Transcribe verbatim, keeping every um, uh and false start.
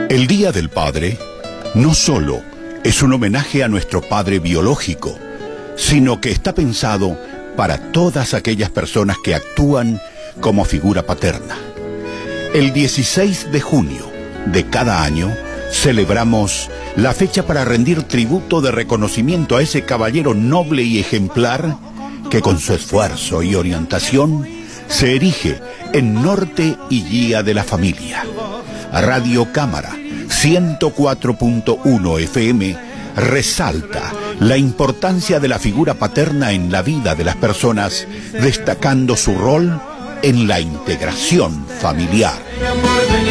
El Día del Padre no solo es un homenaje a nuestro padre biológico, sino que está pensado para todas aquellas personas que actúan como figura paterna. El dieciséis de junio de cada año celebramos la fecha para rendir tributo de reconocimiento a ese caballero noble y ejemplar que con su esfuerzo y orientación se erige en norte y guía de la familia. Radio Cámara ciento cuatro punto uno F M resalta la importancia de la figura paterna en la vida de las personas, destacando su rol en la integración familiar.